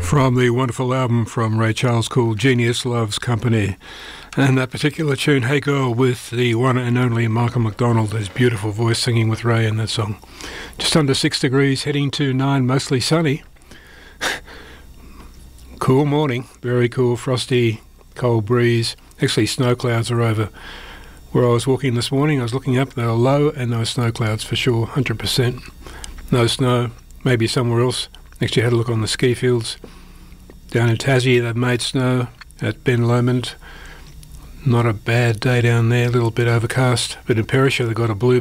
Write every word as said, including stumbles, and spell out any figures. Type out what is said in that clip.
From the wonderful album from Ray Charles called Genius Loves Company. And that particular tune, Hey Girl, with the one and only Michael McDonald, his beautiful voice singing with Ray in that song. Just under six degrees, heading to nine, mostly sunny. Cool morning, very cool, frosty, cold breeze. Actually, snow clouds are over where I was walking this morning. I was looking up, they were low and there were snow clouds for sure, one hundred percent. No snow, maybe somewhere else. Actually had a look on the ski fields. Down in Tassie, they've made snow at Ben Lomond. Not a bad day down there, a little bit overcast. But in Perisher, they've got a blue